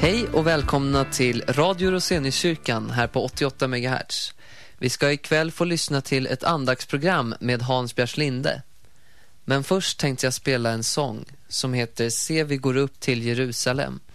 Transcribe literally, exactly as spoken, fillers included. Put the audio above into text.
Hej och välkomna till Radio Roseniuskyrkan här på åttioåtta megahertz. Vi ska ikväll få lyssna till ett andaktsprogram med Hans Bjärslinde. Men först tänkte jag spela en sång som heter Se vi går upp till Jerusalem.